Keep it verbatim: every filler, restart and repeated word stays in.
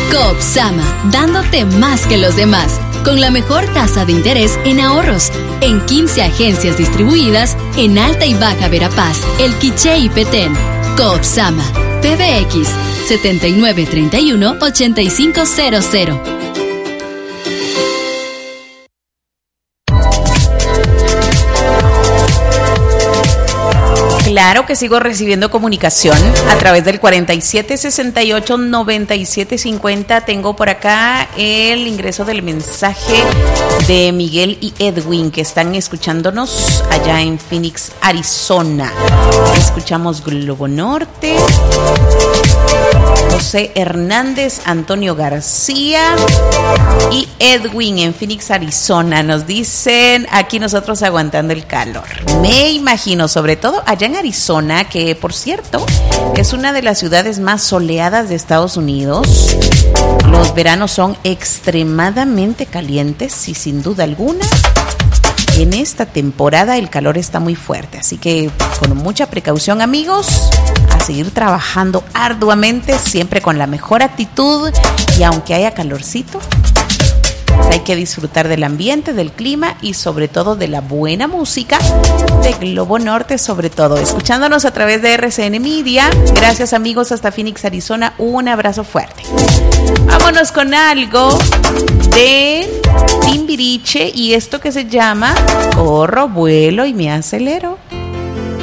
Coop Sama, dándote más que los demás, con la mejor tasa de interés en ahorros, en quince agencias distribuidas en Alta y Baja Verapaz, El Quiché y Petén. Coop Sama, P B X setenta y nueve treinta y uno ochenta y cinco cero cero. Claro que sigo recibiendo comunicación a través del cuarenta y siete sesenta y ocho noventa y siete cincuenta. Tengo por acá el ingreso del mensaje de Miguel y Edwin, que están escuchándonos allá en Phoenix, Arizona. Escuchamos Globo Norte. José Hernández, Antonio García y Edwin en Phoenix, Arizona. Nos dicen aquí nosotros aguantando el calor. Me imagino, sobre todo allá en Arizona, que por cierto es una de las ciudades más soleadas de Estados Unidos. Los veranos son extremadamente calientes y sin duda alguna en esta temporada el calor está muy fuerte, así que con mucha precaución, amigos, a seguir trabajando arduamente, siempre con la mejor actitud, y aunque haya calorcito, hay que disfrutar del ambiente, del clima y sobre todo de la buena música de Globo Norte, sobre todo escuchándonos a través de R C N Media. Gracias, amigos, hasta Phoenix, Arizona, un abrazo fuerte. Vámonos con algo de Timbiriche y esto que se llama Corro, Vuelo y Me Acelero.